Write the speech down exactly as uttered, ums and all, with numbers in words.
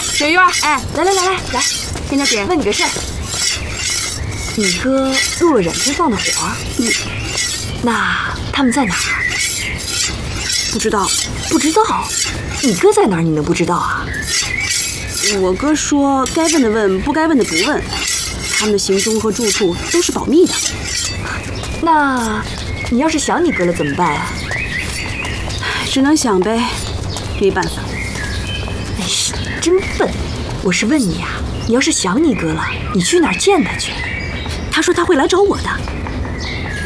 小鱼儿，哎，来来来来来，跟着姐问你个事儿。你哥入了冉天放的火，嗯，那他们在哪儿？ 不知道， 不知道。你哥在哪儿？你能不知道啊？ 我哥说该问的问，不该问的不问。他们的行踪和住处都是保密的。 那你要是想你哥了怎么办啊？ 只能想呗，没办法。 哎呀，真笨！我是问你呀、啊，你要是想你哥了，你去哪儿见他去？ 他说他会来找我的。